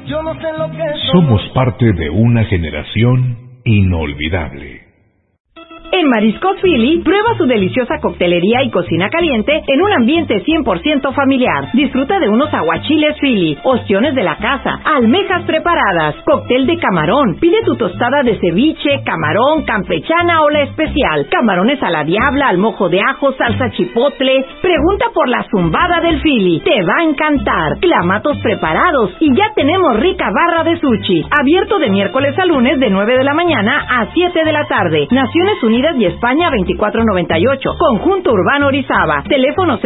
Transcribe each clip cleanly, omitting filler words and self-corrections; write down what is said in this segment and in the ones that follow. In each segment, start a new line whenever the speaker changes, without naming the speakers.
Yo no sé lo que
somos parte de una generación inolvidable.
En Mariscos Philly, prueba su deliciosa coctelería y cocina caliente en un ambiente 100% familiar. Disfruta de unos aguachiles Philly, ostiones de la casa, almejas preparadas, cóctel de camarón. Pide tu tostada de ceviche, camarón, campechana o la especial. Camarones a la diabla, al mojo de ajo, salsa chipotle. Pregunta por la zumbada del Philly. Te va a encantar. Clamatos preparados y ya tenemos rica barra de sushi. Abierto de miércoles a lunes de 9 de la mañana a 7 de la tarde. Naciones Unidas y España 2498. Conjunto Urbano Orizaba. Teléfono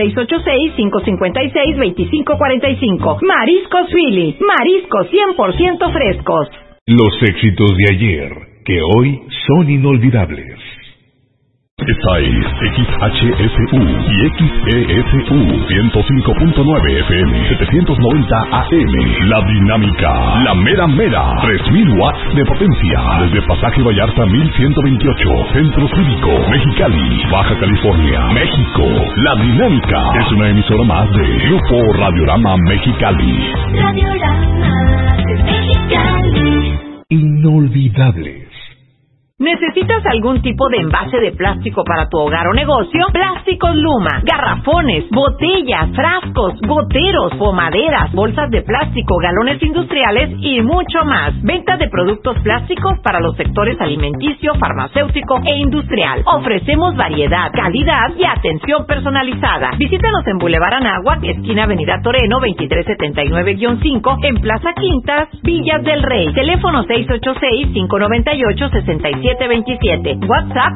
686-556-2545. Mariscos Philly. Mariscos 100% frescos.
Los éxitos de ayer, que hoy son inolvidables.
Esta es XHSU y XESU 105.9 FM 790 AM. La Dinámica, la mera mera, 3000 watts de potencia. Desde Pasaje Vallarta 1128, Centro Cívico, Mexicali, Baja California, México. La Dinámica es una emisora más de Grupo Radiorama Mexicali.
Radiorama de Mexicali.
Inolvidables.
¿Necesitas algún tipo de envase de plástico para tu hogar o negocio? Plásticos Luma, garrafones, botellas, frascos, goteros, pomaderas, bolsas de plástico, galones industriales y mucho más. Venta de productos plásticos para los sectores alimenticio, farmacéutico e industrial. Ofrecemos variedad, calidad y atención personalizada. Visítanos en Boulevard Anáhuac, esquina Avenida Toreno, 2379-5, en Plaza Quintas, Villas del Rey. Teléfono 686-598-6727. WhatsApp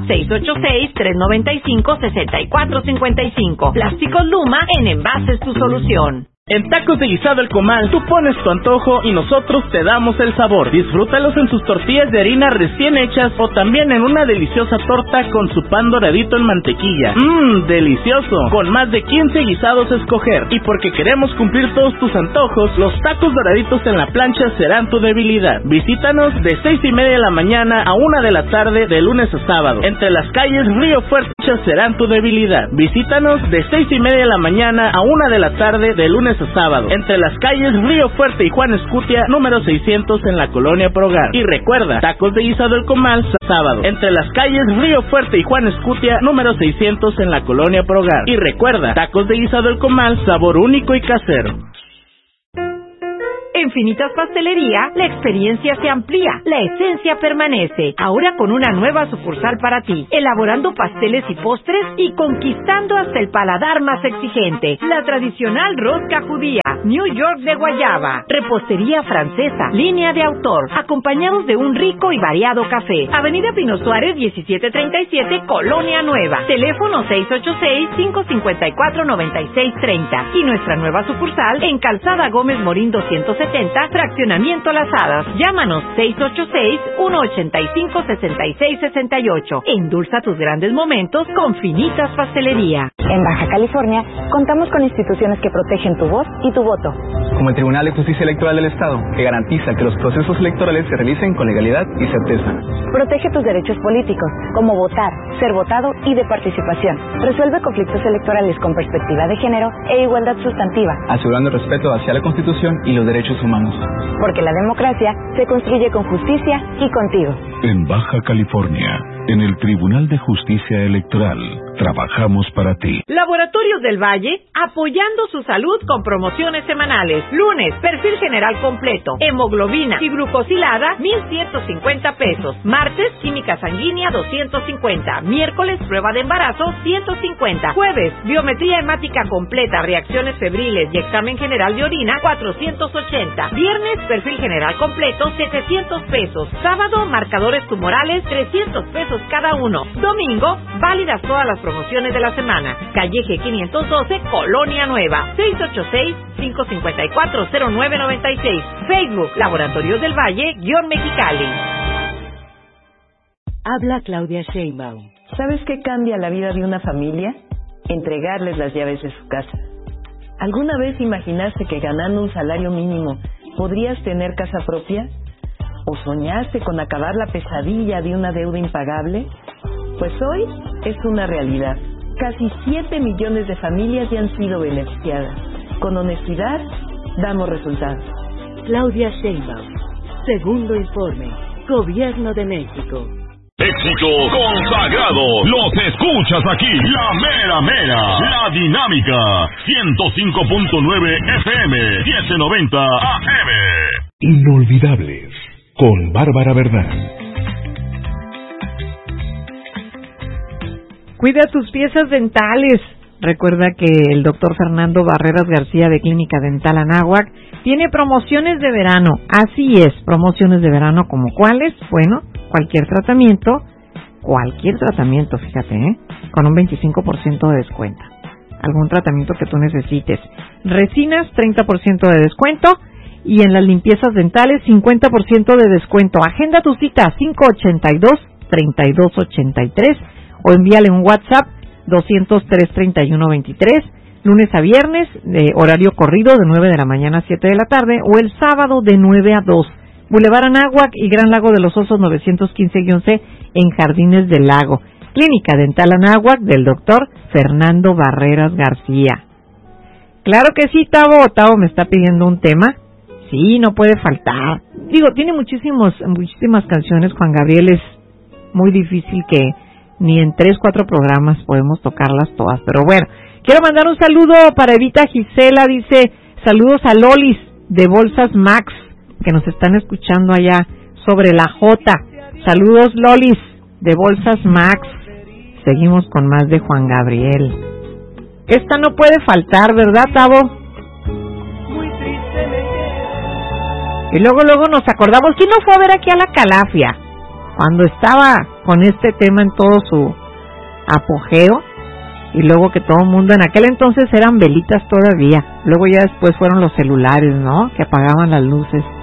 686-395-6455. Plásticos Luma, en envases tu solución.
En Tacos de Guisado El Comal, tú pones tu antojo y nosotros te damos el sabor. Disfrútalos en sus tortillas de harina recién hechas o también en una deliciosa torta con su pan doradito en mantequilla. ¡Delicioso! Con más de 15 guisados a escoger. Y porque queremos cumplir todos tus antojos, los tacos doraditos en la plancha serán tu debilidad. Visítanos de 6:30 de la mañana a 1 de la tarde de lunes a sábado. Entre las calles Río Fuerte serán tu debilidad. Visítanos de 6:30 de la mañana a 1 de la tarde de lunes a sábado, entre las calles Río Fuerte y Juan Escutia, número 600 en la Colonia Progar. Y recuerda, Tacos de Guisado El Comal, sábado, entre las calles Río Fuerte y Juan Escutia, número 600 en la Colonia Progar. Y recuerda, Tacos de Guisado El Comal, sabor único y casero.
En Finitas Pastelería, la experiencia se amplía, la esencia permanece. Ahora con una nueva sucursal para ti, elaborando pasteles y postres y conquistando hasta el paladar más exigente. La tradicional rosca judía, New York de guayaba, repostería francesa, línea de autor, acompañados de un rico y variado café. Avenida Pino Suárez, 1737, Colonia Nueva. Teléfono 686-554-9630. Y nuestra nueva sucursal en Calzada Gómez Morín 270, Fraccionamiento Las Hadas. Llámanos 686-185-6668. Endulza tus grandes momentos con Finitas Pastelería.
En Baja California, contamos con instituciones que protegen tu voz y tu voto.
Como el Tribunal de Justicia Electoral del Estado, que garantiza que los procesos electorales se realicen con legalidad y certeza.
Protege tus derechos políticos, como votar, ser votado y de participación. Resuelve conflictos electorales con perspectiva de género e igualdad sustantiva,
asegurando el respeto hacia la Constitución y los derechos humanos.
Porque la democracia se construye con justicia y contigo.
En Baja California, en el Tribunal de Justicia Electoral, trabajamos para ti.
Laboratorios del Valle, apoyando su salud con promociones semanales. Lunes, perfil general completo, hemoglobina y glucosilada, 1,150 pesos. Martes, química sanguínea, 250. Miércoles, prueba de embarazo, 150. Jueves, biometría hemática completa, reacciones febriles y examen general de orina, 480. Viernes, perfil general completo, 700 pesos. Sábado, marcadores tumorales, 300 pesos cada uno. Domingo, válidas todas las promociones de la semana. Calleje 512, Colonia Nueva. 686-554-0996. Facebook, Laboratorios del Valle, _Mexicali.
Habla Claudia Sheinbaum. ¿Sabes qué cambia la vida de una familia? Entregarles las llaves de su casa. ¿Alguna vez imaginaste que ganando un salario mínimo podrías tener casa propia? ¿O soñaste con acabar la pesadilla de una deuda impagable? Pues hoy es una realidad. Casi 7 millones de familias ya han sido beneficiadas. Con honestidad, damos resultados.
Claudia Sheinbaum. Segundo informe. Gobierno de México.
Éxito consagrado. Los escuchas aquí. La mera mera. La dinámica. 105.9 FM. 790 AM.
Inolvidables. Con Bárbara Bernal.
Cuida tus piezas dentales. Recuerda que el doctor Fernando Barreras García de Clínica Dental Anáhuac tiene promociones de verano. Así es, promociones de verano como cuáles. Bueno, cualquier tratamiento, fíjate, con un 25% de descuento. Algún tratamiento que tú necesites. Resinas, 30% de descuento. Y en las limpiezas dentales, 50% de descuento. Agenda tu cita 582-3283 o envíale un WhatsApp 203-3123, lunes a viernes, de horario corrido de 9 de la mañana a 7 de la tarde, o el sábado de 9 a 2. Boulevard Anáhuac y Gran Lago de los Osos 915-C en Jardines del Lago. Clínica Dental Anáhuac del doctor Fernando Barreras García. Claro que sí, Tavo me está pidiendo un tema. Sí, no puede faltar. Digo, tiene muchísimas canciones. Juan Gabriel es muy difícil que ni en 3-4 programas podemos tocarlas todas. Pero bueno, quiero mandar un saludo para Evita Gisela. Dice, saludos a Lolis de Bolsas Max, que nos están escuchando allá sobre la J. Saludos, Lolis de Bolsas Max. Seguimos con más de Juan Gabriel. Esta no puede faltar, ¿verdad, Tavo? Y luego nos acordamos, ¿quién no fue a ver aquí a la Calafia? Cuando estaba con este tema en todo su apogeo, y luego que todo el mundo, en aquel entonces eran velitas todavía, luego ya después fueron los celulares, ¿no? Que apagaban las luces.